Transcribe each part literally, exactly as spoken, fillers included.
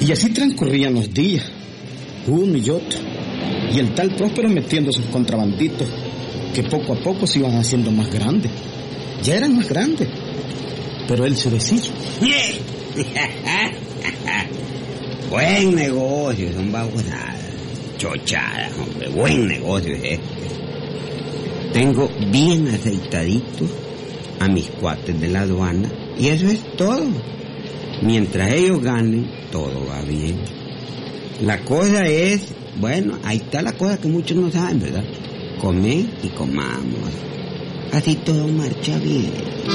Y así transcurrían los días, uno y otro, y el tal Próspero metiendo sus contrabanditos, que poco a poco se iban haciendo más grandes. Ya eran más grandes, pero él se decía. Buen negocio, son babosadas, chochadas, hombre, buen negocio es este. Tengo bien aceitaditos a mis cuates de la aduana, y eso es todo. Mientras ellos ganen, todo va bien. La cosa es, bueno, ahí está la cosa que muchos no saben, ¿verdad? Comer y comamos. Así todo marcha bien.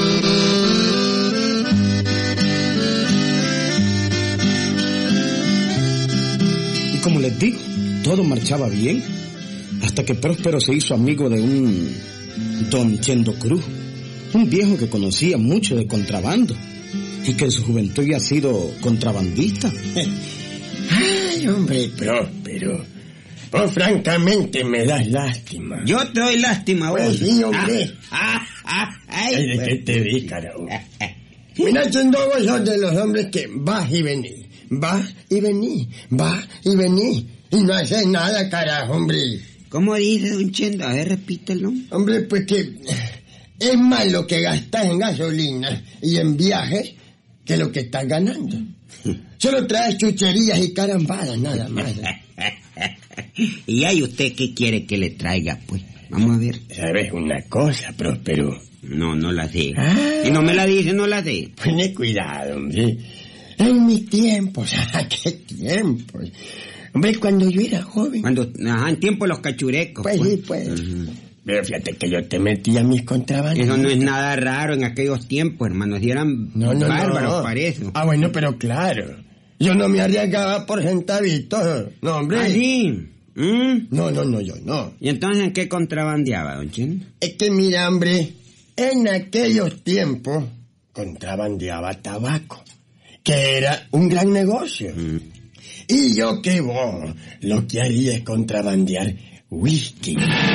Y como les digo, todo marchaba bien, hasta que Próspero se hizo amigo de un don Chendo Cruz, un viejo que conocía mucho de contrabando, y que en su juventud había sido contrabandista. Ay, hombre, Próspero, pues francamente me das lástima. Yo te doy lástima, vos. Pues sí, hombre. Ah, ah, ah, ay, Ay, ¿de pues. qué te vi, carajo? Mira, Chendo, vos sos de los hombres que vas y venís, vas y venís, vas y venís, y no haces nada, carajo, hombre. ¿Cómo dice, don Chendo? A ver, repítelo. Hombre, pues que es más lo que gastas en gasolina y en viajes que lo que estás ganando. Solo traes chucherías y carambadas, nada más. ¿Y ahí usted qué quiere que le traiga, pues? Vamos a ver. ¿Sabes una cosa, Próspero? No, no la sé. Ah. Si no me la dice, no la sé. Pone cuidado, hombre. En mis tiempos, ¿a qué tiempos? Hombre, cuando yo era joven. Cuando, ajá, en tiempo de los cachurecos. Pues pues. sí, pues. Uh-huh. Pero fíjate que yo te metía mis contrabandos. Eso no es nada raro en aquellos tiempos, hermano. Si eran no, no, bárbaros no. para eso. Ah, bueno, pero claro. Yo no me arriesgaba por centavitos. No, hombre. ¿Ah, sí? ¿Mm? No, no, no, yo no. ¿Y entonces en qué contrabandeaba, don Chendo? Es que mira, hombre, en aquellos tiempos contrabandeaba tabaco, que era un gran negocio. Mm. Y yo que vos, lo que haría es contrabandear whisky.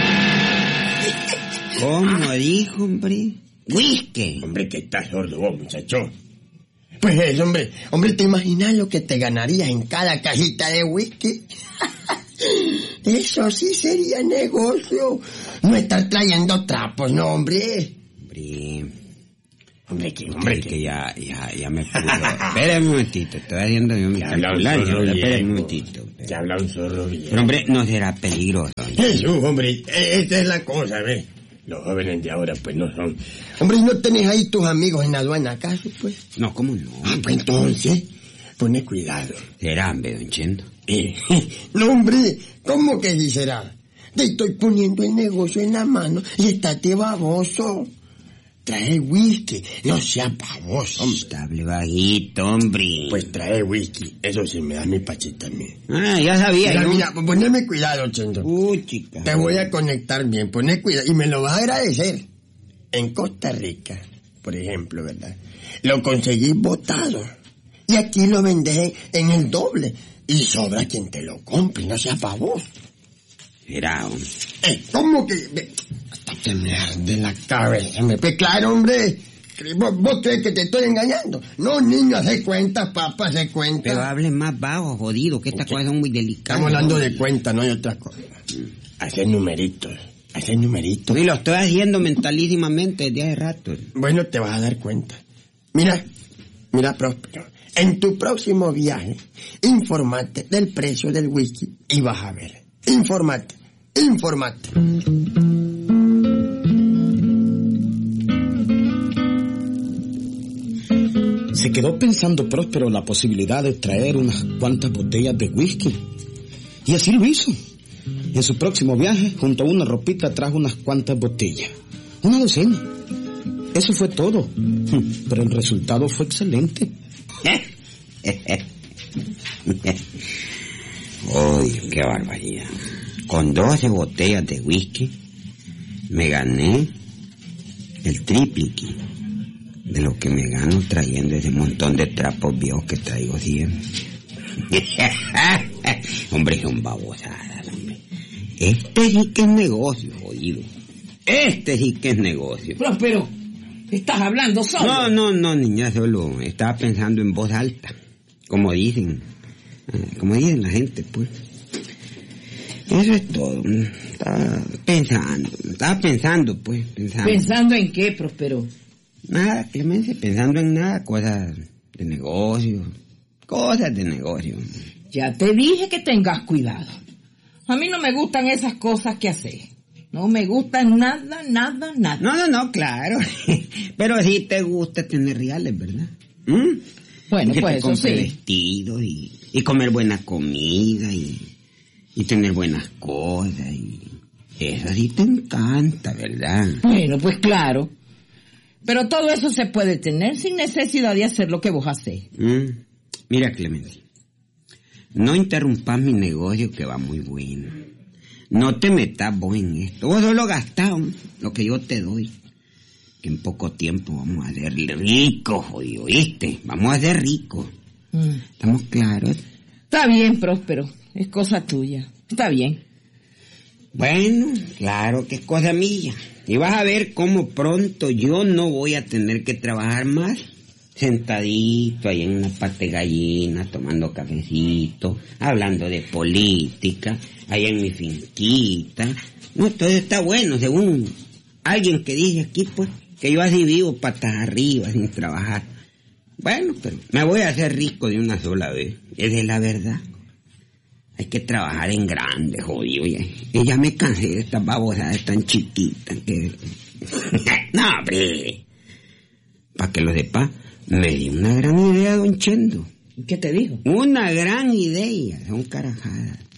¿Cómo dijo, hombre? Whisky. Hombre, que estás sordo vos, muchacho. Pues eso, hombre. Hombre, ¿te imaginas lo que te ganarías en cada cajita de whisky? Eso sí sería negocio. No estar trayendo trapos, no, hombre. Hombre... Hombre, que, hombre, Hombre, que... que ya, ya, ya me puso. Espera un momentito, estoy haciendo yo mi calculación. Espera un momentito. Ya habla un zorro bien. Pero, hombre, no será peligroso. Jesús, hombre, esta es la cosa, ¿ves? Los jóvenes de ahora, pues, no son... Hombre, ¿no tenés ahí tus amigos en la aduana, acaso, pues? No, ¿cómo no? Ah, pues entonces, pone cuidado. Será, hombre, don Chendo. Eh, no, hombre, ¿cómo que sí será? Te estoy poniendo el negocio en la mano y estate baboso. Trae whisky, no sea baboso, hombre. Estable bajito, hombre. Pues trae whisky, eso sí, me da mi pachita a mí. Ah, ya sabía. Mira, yo. mira, poneme cuidado, Chendo. Uh, chica. Te voy a conectar bien, poné cuidado, y me lo vas a agradecer. En Costa Rica, por ejemplo, ¿verdad? Lo conseguí botado. Y aquí lo vendés en el doble. Y sobra quien te lo compre, no sea baboso. Será, hombre. Eh, ¿cómo que...? Hasta que me arde la cabeza, me... Pues claro, hombre. ¿Vos, ¿Vos crees que te estoy engañando? No, niño, hace cuenta, papá, hace cuenta. Pero hable más bajo, jodido, que estas cosas son muy delicadas. Estamos hablando de cuenta, no hay otra cosa. Hacer numeritos, hacer numeritos. Y lo estoy haciendo mentalísimamente desde hace rato. Bueno, te vas a dar cuenta. Mira, mira, Próspero. En tu próximo viaje, informate del precio del whisky y vas a ver. Informate, informate. Se quedó pensando Próspero la posibilidad de traer unas cuantas botellas de whisky. Y así lo hizo. En su próximo viaje, junto a una ropita, trajo unas cuantas botellas. Una docena. Eso fue todo. Pero el resultado fue excelente. Uy, qué barbaridad. Con doce botellas de whisky me gané el triplique de lo que me gano trayendo ese montón de trapos viejos que traigo siempre. Hombre, son babosadas, hombre. Este sí que es negocio, jodido. Este sí que es negocio. Próspero, ¿estás hablando solo? No, no, no, niña, solo estaba pensando en voz alta. Como dicen, como dicen la gente, pues. Eso es todo. Estaba pensando, estaba pensando, pues, pensando. ¿Pensando en qué, Próspero? Nada, Clemencia, pensando en nada, cosas de negocio, cosas de negocio. Ya te dije que tengas cuidado. A mí no me gustan esas cosas que haces. No me gustan nada, nada, nada. No, no, no, claro. Pero sí te gusta tener reales, ¿verdad? ¿Mm? Bueno, que pues te eso sí. vestidos y, y comer buena comida y, y tener buenas cosas. Y eso sí te encanta, ¿verdad? Bueno, pues claro. Pero todo eso se puede tener sin necesidad de hacer lo que vos hacés. Mm. Mira, Clemencia, no interrumpas mi negocio que va muy bueno. No te metas vos en esto. Vos solo gastás lo que yo te doy. Que en poco tiempo vamos a ser ricos, jodido, ¿oíste? Vamos a ser ricos. Mm. ¿Estamos claros? Está bien, Próspero. Es cosa tuya. Está bien. Bueno, claro que es cosa mía. Y vas a ver cómo pronto yo no voy a tener que trabajar más. Sentadito ahí en una pata de gallina, tomando cafecito, hablando de política, ahí en mi finquita. No, todo está bueno, según alguien que dice aquí, pues, que yo así vivo patas arriba, sin trabajar. Bueno, pero me voy a hacer rico de una sola vez. Esa es la verdad. Hay que trabajar en grande, jodido. Y ya me cansé de estas babosadas tan chiquitas que... No, hombre. Para que lo sepa, me dio una gran idea, don Chendo. ¿Qué te dijo? Una gran idea, son carajadas.